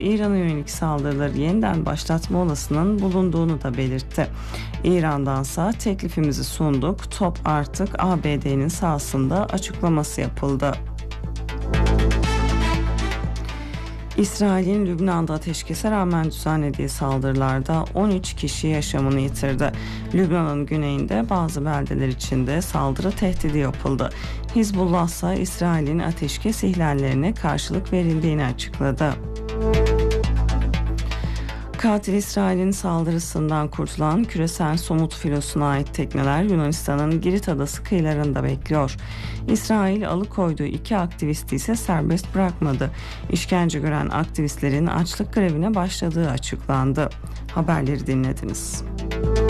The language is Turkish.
İran'a yönelik saldırıları yeniden başlatma olasılığının bulunduğunu da belirtti. İran'dansa teklifimizi sunduk, top artık ABD'nin sahasında açıklaması yapıldı. İsrail'in Lübnan'da ateşkese rağmen düzenlediği saldırılarda 13 kişi yaşamını yitirdi. Lübnan'ın güneyinde bazı beldeler içinde saldırı tehdidi yapıldı. Hizbullah ise İsrail'in ateşkes ihlallerine karşılık verildiğini açıkladı. Katil İsrail'in saldırısından kurtulan küresel somut filosuna ait tekneler Yunanistan'ın Girit adası kıyılarında bekliyor. İsrail alıkoyduğu 2 aktivisti ise serbest bırakmadı. İşkence gören aktivistlerin açlık grevine başladığı açıklandı. Haberleri dinlediniz.